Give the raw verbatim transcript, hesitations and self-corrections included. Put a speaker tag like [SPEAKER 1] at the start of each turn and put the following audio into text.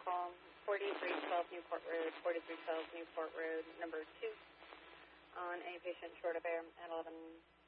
[SPEAKER 1] call, forty-three twelve Newport Road, forty-three twelve Newport Road, number two, on a patient short of air at eleven